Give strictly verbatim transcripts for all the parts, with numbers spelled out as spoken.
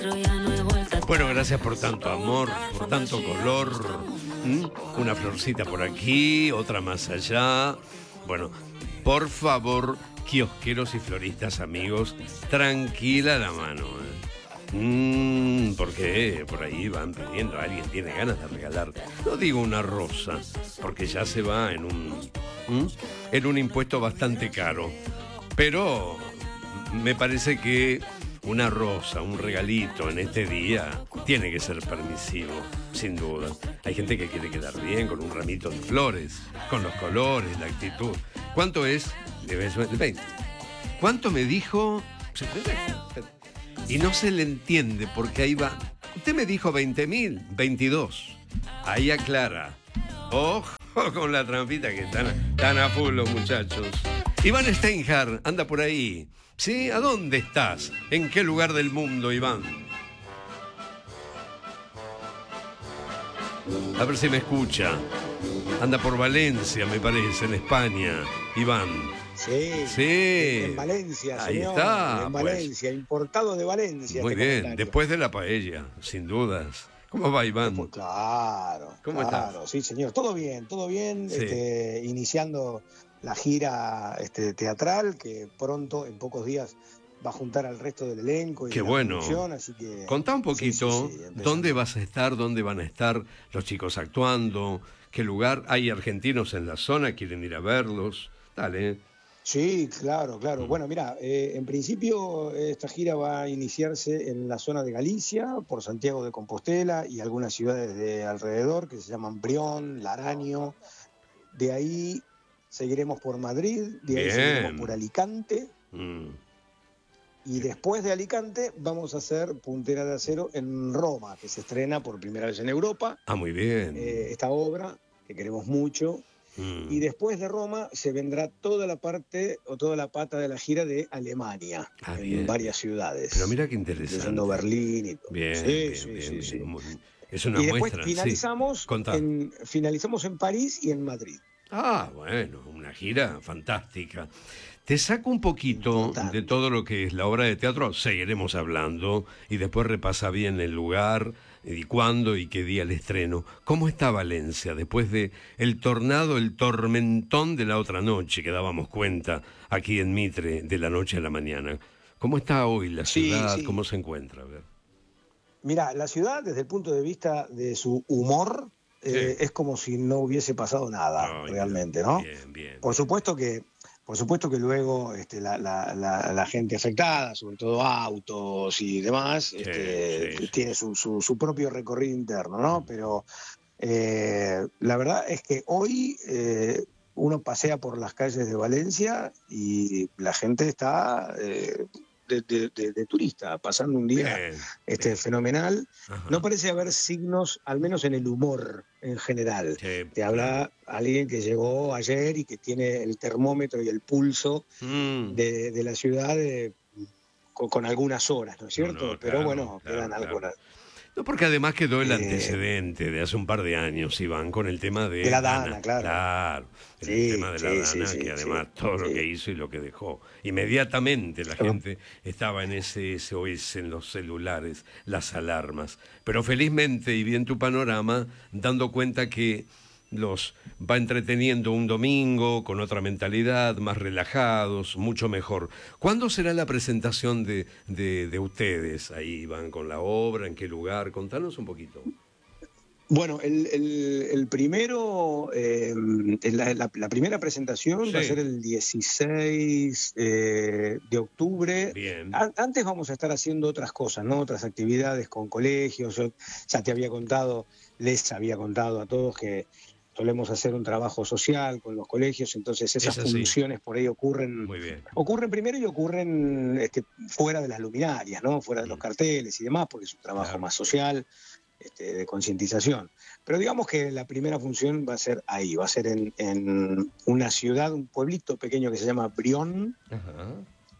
Bueno, gracias por tanto amor, por tanto color. ¿Mm? Una florcita por aquí, otra más allá. Bueno, por favor, kiosqueros y floristas amigos, tranquila la mano, ¿eh? Mm, porque por ahí van pidiendo, alguien tiene ganas de regalar, no digo una rosa, porque ya se va en un, ¿Mm? en un impuesto bastante caro. Pero me parece que una rosa, un regalito en este día tiene que ser permisivo, sin duda. Hay gente que quiere quedar bien con un ramito de flores, con los colores, la actitud. ¿Cuánto es? veinte. ¿Cuánto me dijo? Y no se le entiende porque ahí va. Usted me dijo veinte mil, veintidós. Ahí aclara. Ojo con la trampita que están tan a full los muchachos. Iván Steinhardt anda por ahí. ¿Sí? ¿A dónde estás? ¿En qué lugar del mundo, Iván? A ver si me escucha. Anda por Valencia, me parece, en España. Iván. Sí, sí. En Valencia, ahí señor, está. en Valencia, pues. Importado de Valencia. Muy este bien, comentario. Después de la paella, sin dudas. ¿Cómo va, Iván? Después, claro, ¿Cómo claro, estás? Sí, señor, todo bien, todo bien, Sí. este, iniciando la gira este, teatral, que pronto, en pocos días, va a juntar al resto del elenco y Qué la bueno. producción, así que... Contá un poquito, sí, sí, sí, ¿dónde vas a estar? ¿Dónde van a estar los chicos actuando? ¿Qué lugar? ¿Hay argentinos en la zona? ¿Quieren ir a verlos? Dale. Sí, claro, claro. Mm. Bueno, mira, eh, en principio esta gira va a iniciarse en la zona de Galicia, por Santiago de Compostela y algunas ciudades de alrededor que se llaman Brión, Laranio. De ahí seguiremos por Madrid, de ahí Bien. seguiremos por Alicante. Mm. Y después de Alicante vamos a hacer Puntera de Acero en Roma, que se estrena por primera vez en Europa. Ah, muy bien. Eh, esta obra, que queremos mucho. Mm. Y después de Roma se vendrá toda la parte o toda la pata de la gira de Alemania, Ah, en bien, varias bien. ciudades. Pero mira qué interesante. Incluyendo Berlín y todo. Bien, sí, bien, sí, bien, sí, bien. sí. Muy- Es una Y después muestra. finalizamos, Sí. Contá. en, finalizamos en París y en Madrid. Ah, bueno, una gira fantástica. Te saco un poquito Importante. de todo lo que es la obra de teatro, seguiremos hablando, y después repasa bien el lugar, y cuándo y qué día el estreno. ¿Cómo está Valencia después de el tornado, el tormentón de la otra noche, que dábamos cuenta aquí en Mitre, de la noche a la mañana? ¿Cómo está hoy la Sí, ciudad? sí. ¿Cómo se encuentra? A ver. Mira, la ciudad, desde el punto de vista de su humor, eh, Sí. es como si no hubiese pasado nada, Ay, realmente, ¿no? Bien, bien. Por supuesto que, por supuesto que luego este, la, la, la, la gente afectada, sobre todo autos y demás, este, sí, sí. tiene su, su, su propio recorrido interno, ¿no? Pero eh, la verdad es que hoy eh, uno pasea por las calles de Valencia y la gente está eh, de, de, de, de turista, pasando un día Bien, este, bien. fenomenal. Ajá. No parece haber signos, al menos en el humor en general. Sí, Te habla claro. alguien que llegó ayer y que tiene el termómetro y el pulso Mm. de, de la ciudad de, con, con algunas horas, ¿no es cierto? No, no, Pero claro, bueno, claro, quedan claro. algunas. No, porque además quedó el Eh, antecedente de hace un par de años, Iván, con el tema de, De la Dana, claro. Claro, el Sí, tema de la sí, Dana, sí, sí, que además sí, todo lo sí. que hizo y lo que dejó. Inmediatamente la Pero- gente estaba en ese S O S, en los celulares, las alarmas. Pero felizmente, y bien tu panorama, dando cuenta que los va entreteniendo un domingo con otra mentalidad, más relajados, mucho mejor. ¿Cuándo será la presentación de, de, de ustedes? Ahí van con la obra, ¿en qué lugar? Contanos un poquito. Bueno, el, el, el primero, eh, la, la, la primera presentación Sí. va a ser el dieciséis eh, de octubre. Bien. A- antes vamos a estar haciendo otras cosas, ¿no? Otras actividades con colegios. Yo ya te había contado, les había contado a todos que solemos hacer un trabajo social con los colegios, entonces esas Es así. funciones por ahí ocurren. Muy bien. Ocurren primero y ocurren este, fuera de las luminarias, ¿no? Fuera de los Mm. carteles y demás, porque es un trabajo Claro. más social. Este, de concientización. Pero digamos que la primera función va a ser ahí, va a ser en, en una ciudad, un pueblito pequeño que se llama Brión, Ajá.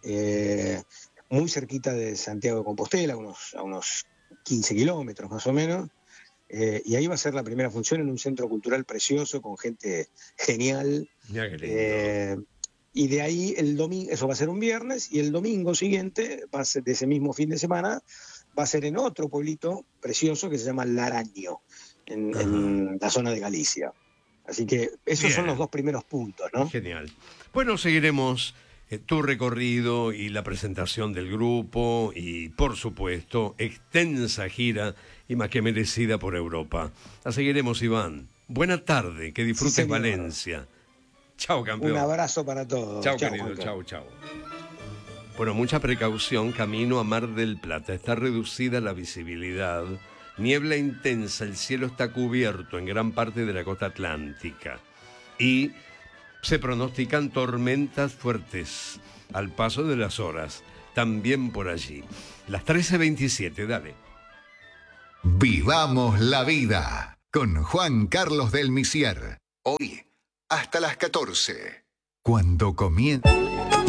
eh, muy cerquita de Santiago de Compostela, unos, a unos quince kilómetros más o menos. Eh, y ahí va a ser la primera función en un centro cultural precioso, con gente genial. Mira qué lindo. Eh, y de ahí el domingo, eso va a ser un viernes, y el domingo siguiente, va a ser de ese mismo fin de semana, va a ser en otro pueblito precioso que se llama Laraño, en, en la zona de Galicia. Así que esos Bien. son los dos primeros puntos, ¿no? Genial. Bueno, seguiremos eh, tu recorrido y la presentación del grupo y, por supuesto, extensa gira y más que merecida por Europa. La seguiremos, Iván. Buena tarde, que disfrutes Sí, señor. Valencia. Chao, campeón. Un abrazo para todos. Chao, Chao, querido. Juanca. Chao, chao. Bueno, mucha precaución, camino a Mar del Plata. Está reducida la visibilidad. Niebla intensa, el cielo está cubierto en gran parte de la costa atlántica. Y se pronostican tormentas fuertes al paso de las horas. También por allí. Las trece veintisiete, dale. Vivamos la vida con Juan Carlos del Misier. Hoy hasta las catorce. Cuando comienza...